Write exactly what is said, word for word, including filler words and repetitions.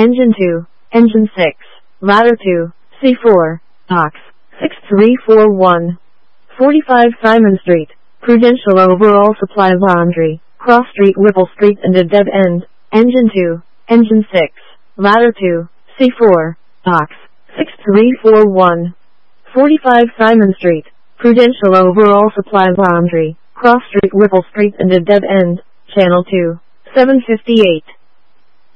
Engine two, Engine six, Ladder two, C four, Box six three four one, forty-five Simon Street, Prudential Overall Supply Laundry, Cross Street, Whipple Street and a dead end. Engine two, Engine six, Ladder two, C four, Box six three four one, forty-five Simon Street, Prudential Overall Supply Laundry, Cross Street, Whipple Street and a dead end. Channel two, seven fifty-eight.